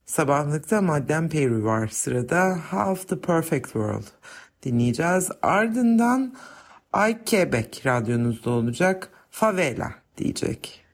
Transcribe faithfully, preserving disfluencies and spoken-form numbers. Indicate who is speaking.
Speaker 1: Sabahlıkta Madden Perry var. Sırada Half the Perfect World dinleyeceğiz. Ardından Ay Quebec radyonuzda olacak. Favela diyecek.